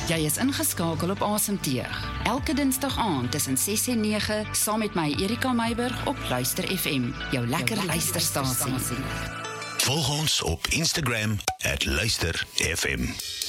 Jy is ingeskakel op Asemteug. Elke dinsdag aand tussen 6 en 9, saam met my Erika Meiburg op Luister FM, jou lekker luisterstasie. Volg ons op Instagram @luisterfm.